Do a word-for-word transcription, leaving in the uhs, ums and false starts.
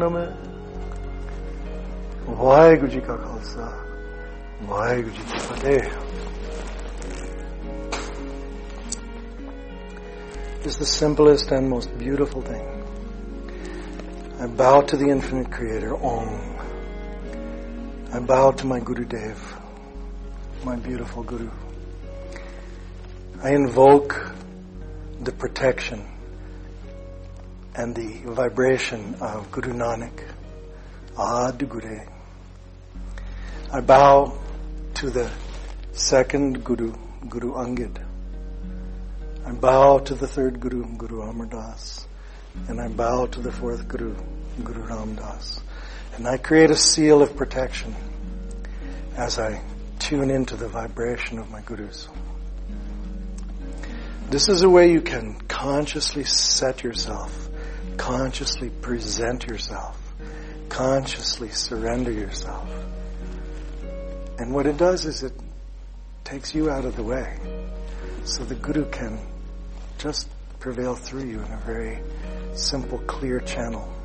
में वाहेगुरु जी का खालसा वाहेगुरु जी की फतेह is the simplest and most beautiful thing. I bow to the infinite creator, Om. I bow to my Guru Dev, my beautiful Guru. I invoke the protection and the vibration of Guru Nanak, Ad Gure. I bow to the second Guru, Guru Angad. I bow to the third Guru, Guru Amar Das. And I bow to the fourth Guru, Guru Ram Das. And I create a seal of protection as I tune into the vibration of my Gurus. This is a way you can consciously set yourself, consciously present yourself, consciously surrender yourself. And what it does is it takes you out of the way so the Guru can just prevail through you in a very simple, clear channel.